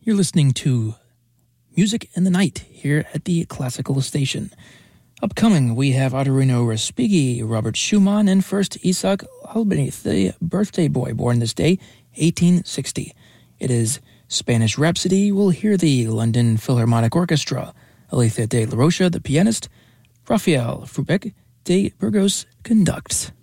You're listening to Music in the Night here at the Classical Station. Upcoming, we have Arduino Respighi, Robert Schumann, and first Isaac Albeniz, the birthday boy born this day, 1860. It is Spanish Rhapsody. We'll hear the London Philharmonic Orchestra, Alethea de la Rocha, the pianist, Rafael Frubeck de Burgos conducts.